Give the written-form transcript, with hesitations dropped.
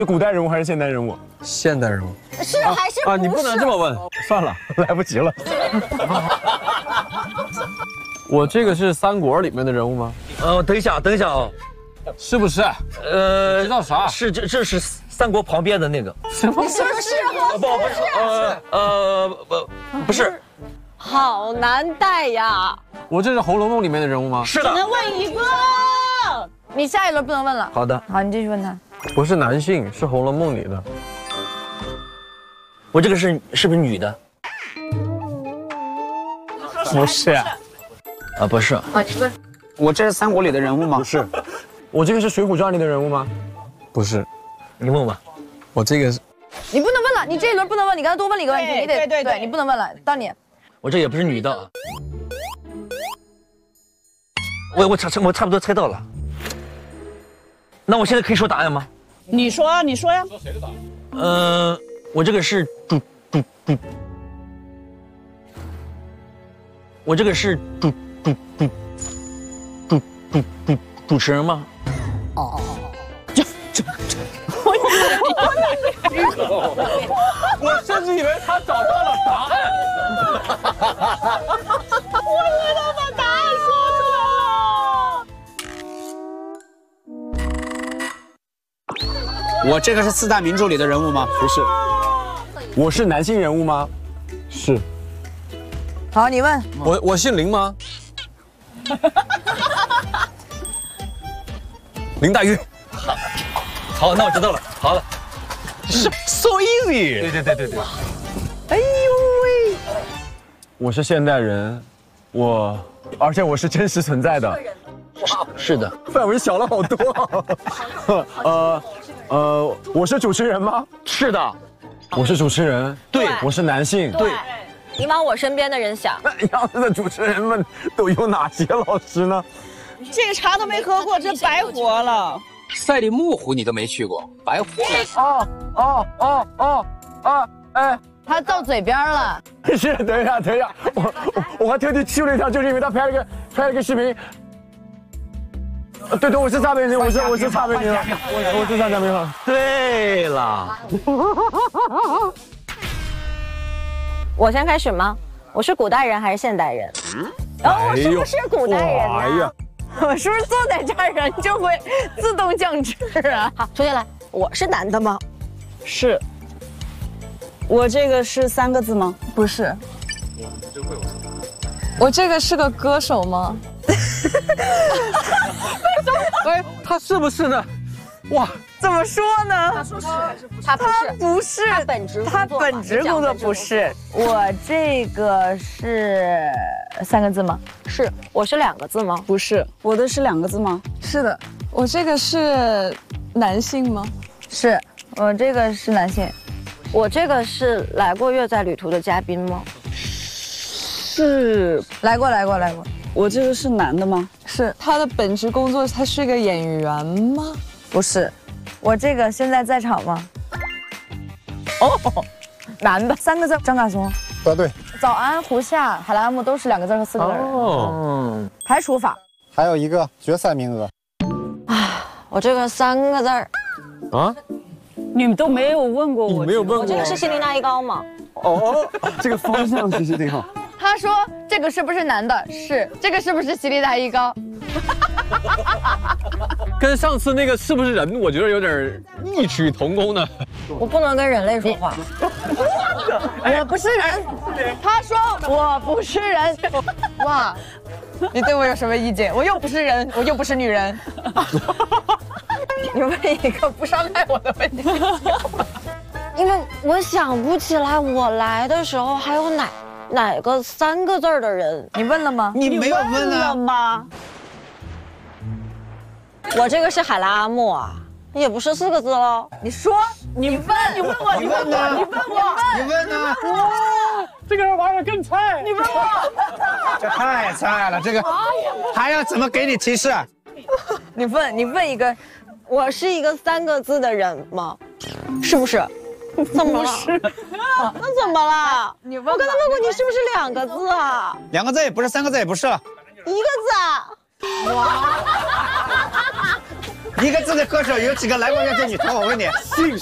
是古代人物还是现代人物？ 现代人物。 是还是不是？ 你不能这么问。 算了，来不及了。 我这个是三国里面的人物吗？ 等一下啊， 是不是？知道啥？ 是这是三国旁边的那个。 什么？ 你是不是？ 不是。 好难带呀！ 我这是《红楼梦》里面的人物吗？ 是的。 只能问一个。你下一轮不能问了。 好的。 好，你继续问他。 不是男性，是《红楼梦》里的。 我这个是不是女的？ 不是。 不是。 好，你问。 我这是三国里的人物吗？ 不是。我这个是《水浒传》里的人物吗？ 不是。 你问吧。 我这个是。 你不能问了，你这一轮不能问，你刚才多问了一个问题，你得对， 你不能问了，到你。 我这也不是女的。我差不多猜到了。那我现在可以说答案吗？ 你说呀。 说谁的答案？我这个是我这个是主持人吗？ 我甚至以为他找到了答案。 我以为他把答案说出来了。 我这个是四大名著里的人物吗？ 不是。我是男性人物吗？是。 好，你问。 我姓林吗？林黛玉。 好，那我知道了。好了。 So easy。 对。 哎呦喂！ 我是现代人，而且我是真实存在的。 是的。 范围小了好多。我是主持人吗？ 是的。 我是主持人。 对。 我是男性。 对。你往我身边的人想。 那样子的主持人们都有哪些老师呢？ 这个茶都没喝过，这白活了。 赛里木湖你都没去过，白活了。哎， 他到嘴边了。 是，等一下，我还特地去了一趟，就是因为他拍了个视频。对，我是撒贝宁，我是撒贝宁，我是撒贝宁了。 对了。 我先开始吗？我是古代人还是现代人？我是不是古代人呢？ 哎呀， 我是不是坐在这儿人就会自动降智啊？好，说下来，我是男的吗？ 是。我这个是3个字吗？ 不是。我这个是个歌手吗？ 哎，他是不是呢？哇， 怎么说呢？ 他说是还是不是？他不是， 他本职工作不是。我这个是3个字吗？ 是。我是2个字吗？ 不是。我的是2个字吗？ 是的。我这个是男性吗？ 是。我这个是男性。我这个是来过《乐在旅途》的嘉宾吗？ 是。 来过。 我这个是男的吗？ 是。他的本职工作他是个演员吗？ 不是。 我这个现在在场吗？ 男的。 3个字，张嘎松。 答对。 早安、胡夏、海拉木都是2个字和4个字。排除法。 还有一个决赛名额。 我这个3个字儿。 啊？ 你们都没有问过我。 你没有问过。 我这个是西林娜依高吗？ 这个方向其实挺好。 他说这个是不是男的？是。这个是不是西林娜依高？ 跟上次那个是不是人？我觉得有点异曲同工呢。 我不能跟人类说话。 我不是人。他说我不是人。哇，你对我有什么意见？我又不是人，我又不是女人。你问一个不伤害我的问题。 因为我想不起来我来的时候还有哪个3个字的人。 你问了吗？ 你没有问了吗？ 我这个是海拉阿木啊，也不是4个字喽。 你说，你问我， 你问呢？ 哇，这个人玩的更菜。 你问我， 这太菜了，这个还要怎么给你提示？ 你问一个， 我是一个3个字的人吗？是不是？怎么了？那怎么了？ 你问， 我刚才问过你是不是2个字啊 ？2个字也不是，3个字也不是了。 1个字啊。哇！ 一个字的歌手有几个来过乐队女团？我问你。